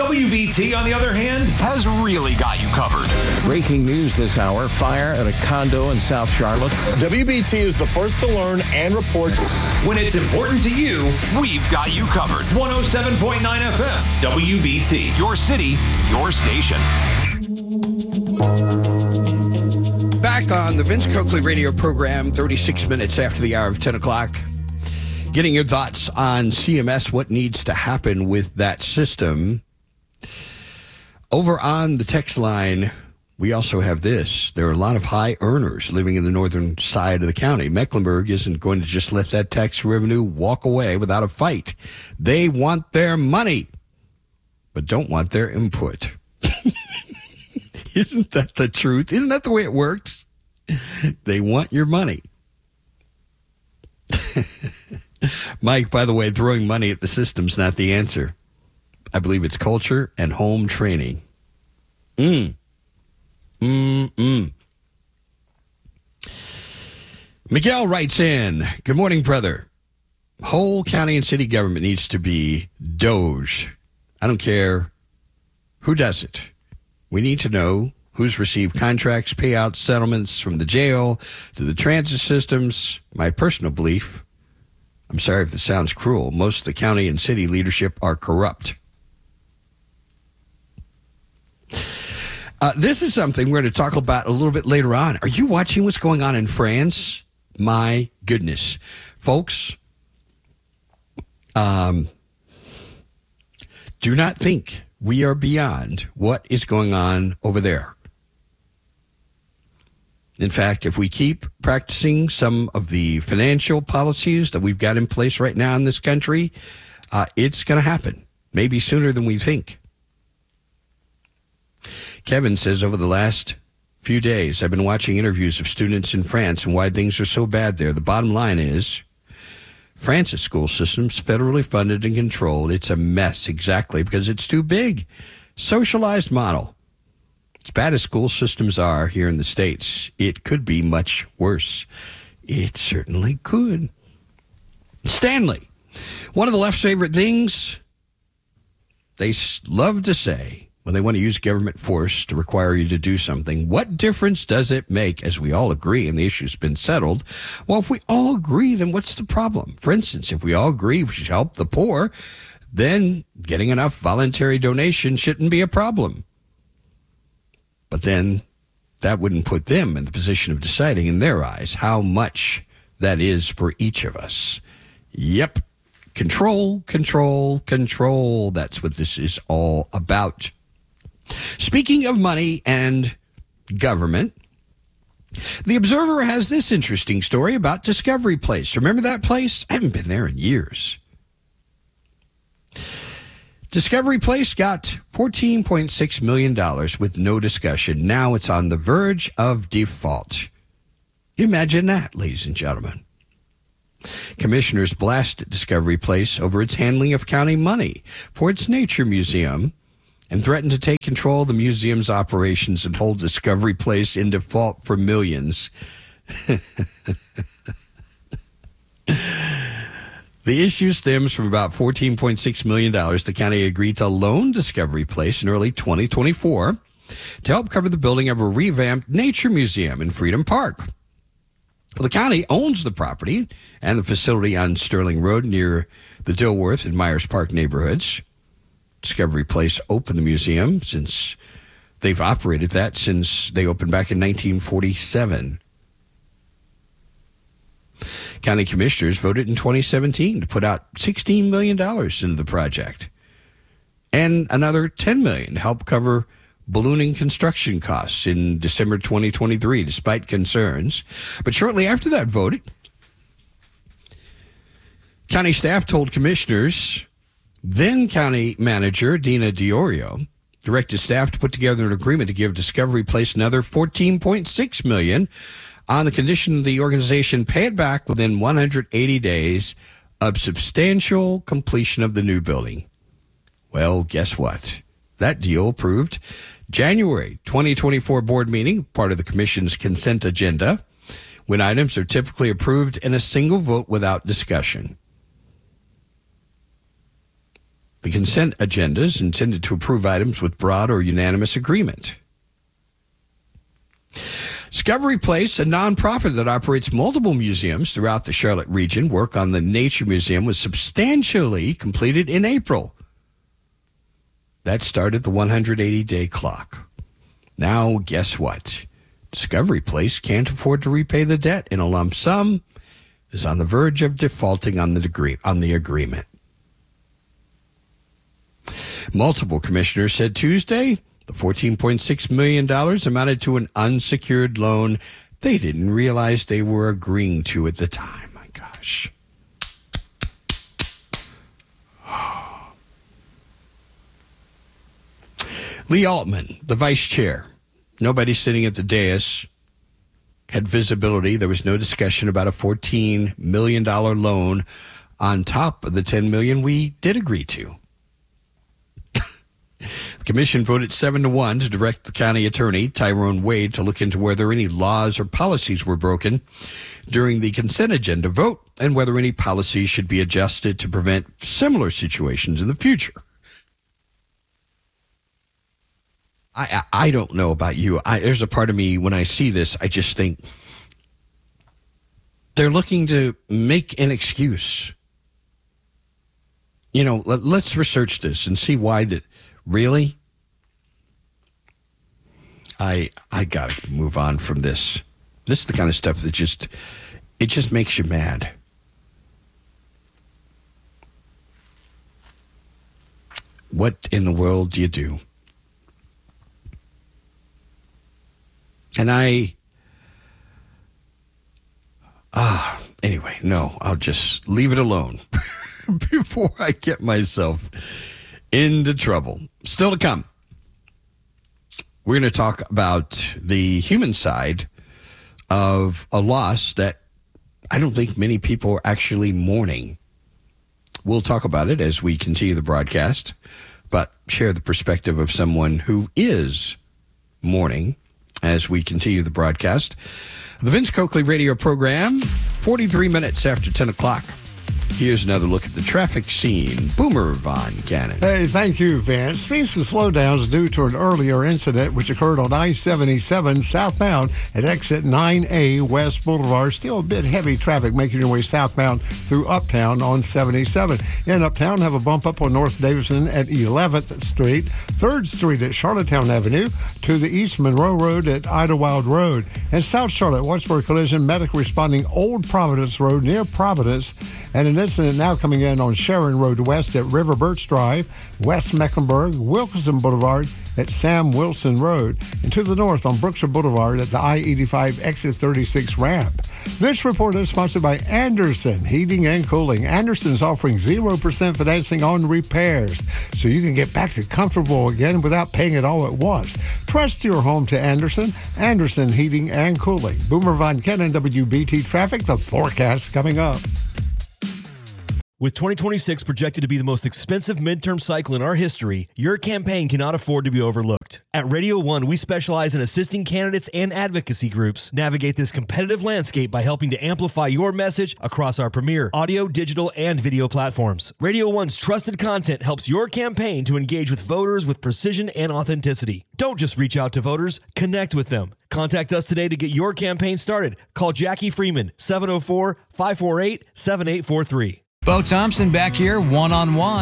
WBT, on the other hand, has really got you covered. Breaking news this hour, fire at a condo in South Charlotte. WBT is the first to learn and report. When it's important to you, we've got you covered. 107.9 FM, WBT. Your city, your station. Back on the Vince Coakley radio program, 36 minutes after the hour of 10 o'clock. Getting your thoughts on CMS, what needs to happen with that system. Over on the text line, we also have this. There are a lot of high earners living in the northern side of the county. Mecklenburg isn't going to just let that tax revenue walk away without a fight. They want their money, but don't want their input. Isn't that the truth? Isn't that the way it works? They want your money. Mike, by the way, throwing money at the system's not the answer. I believe it's culture and home training. Miguel writes in, good morning, brother. Whole county and city government needs to be Doge. I don't care who does it. We need to know who's received contracts, payouts, settlements from the jail to the transit systems. My personal belief, I'm sorry if this sounds cruel, most of the county and city leadership are corrupt. This is something we're going to talk about a little bit later on. Are you watching what's going on in France? My goodness. Folks, do not think we are beyond what is going on over there. In fact, if we keep practicing some of the financial policies that we've got in place right now in this country, it's going to happen, maybe sooner than we think. Kevin says, over the last few days, I've been watching interviews of students in France and why things are so bad there. The bottom line is, France's school system's federally funded and controlled. It's a mess, exactly, because it's too big. Socialized model. As bad as school systems are here in the States, it could be much worse. It certainly could. Stanley, one of the left's favorite things they love to say when they want to use government force to require you to do something, what difference does it make, as we all agree, and the issue's been settled? Well, if we all agree, then what's the problem? For instance, if we all agree we should help the poor, then getting enough voluntary donation shouldn't be a problem. But then that wouldn't put them in the position of deciding in their eyes how much that is for each of us. Yep. Control, control, control. That's what this is all about. Speaking of money and government, the Observer has this interesting story about Discovery Place. Remember that place? I haven't been there in years. Discovery Place got $14.6 million with no discussion. Now it's on the verge of default. Imagine that, ladies and gentlemen. Commissioners blasted Discovery Place over its handling of county money for its nature museum and threatened to take control of the museum's operations and hold Discovery Place in default for millions. The issue stems from about $14.6 million the county agreed to loan Discovery Place in early 2024 to help cover the building of a revamped nature museum in Freedom Park. Well, the county owns the property and the facility on Sterling Road near the Dilworth and Myers Park neighborhoods. Discovery Place opened the museum since they've operated that since they opened back in 1947. County commissioners voted in 2017 to put out $16 million into the project and another $10 million to help cover ballooning construction costs in December 2023, despite concerns. But shortly after that vote, county staff told commissioners, then County Manager Dina Diorio directed staff to put together an agreement to give Discovery Place another $14.6 million on the condition the organization pay it back within 180 days of substantial completion of the new building. Well, guess what? That deal approved January 2024 board meeting, part of the commission's consent agenda, when items are typically approved in a single vote without discussion. The consent agenda is intended to approve items with broad or unanimous agreement. Discovery Place, a nonprofit that operates multiple museums throughout the Charlotte region, work on the Nature Museum was substantially completed in April. That started the 180-day clock. Now, guess what? Discovery Place can't afford to repay the debt in a lump sum, is on the verge of defaulting on the agreement. Multiple commissioners said Tuesday the $14.6 million amounted to an unsecured loan they didn't realize they were agreeing to at the time. My gosh. Lee Altman, the vice chair. Nobody sitting at the dais had visibility. There was no discussion about a $14 million loan on top of the $10 million we did agree to. The commission voted 7-1 to direct the county attorney, Tyrone Wade, to look into whether any laws or policies were broken during the consent agenda vote and whether any policies should be adjusted to prevent similar situations in the future. I don't know about you. There's a part of me, when I see this, I just think they're looking to make an excuse. You know, let's research this and see why that. Really? I got to move on from this. This is the kind of stuff that just makes you mad. What in the world do you do? And anyway, no, I'll just leave it alone before I get myself into trouble. Still to come, we're going to talk about the human side of a loss that I don't think many people are actually mourning. We'll talk about it as we continue the broadcast, but share the perspective of someone who is mourning as we continue the broadcast. The Vince Coakley radio program, 43 minutes after 10 o'clock. Here's another look at the traffic scene. Boomer Von Cannon. Hey, thank you, Vince. Seeing some slowdowns due to an earlier incident which occurred on I-77 southbound at exit 9A West Boulevard. Still a bit heavy traffic making your way southbound through Uptown on 77. In Uptown, have a bump up on North Davidson at 11th Street, 3rd Street at Charlottetown Avenue, to the East Monroe Road at Idlewild Road. And South Charlotte, watch for a collision, medic responding Old Providence Road near Providence. And an incident now coming in on Sharon Road West at River Birch Drive, West Mecklenburg, Wilkinson Boulevard at Sam Wilson Road, and to the north on Brookshire Boulevard at the I-85 exit 36 ramp. This report is sponsored by Anderson Heating and Cooling. Anderson's offering 0% financing on repairs, so you can get back to comfortable again without paying it all at once. Trust your home to Anderson. Anderson Heating and Cooling. Boomer Von Cannon, WBT Traffic. The forecast coming up. With 2026 projected to be the most expensive midterm cycle in our history, your campaign cannot afford to be overlooked. At Radio One, we specialize in assisting candidates and advocacy groups navigate this competitive landscape by helping to amplify your message across our premier audio, digital, and video platforms. Radio One's trusted content helps your campaign to engage with voters with precision and authenticity. Don't just reach out to voters, connect with them. Contact us today to get your campaign started. Call Jackie Freeman, 704-548-7843. Bo Thompson back here, one-on-one.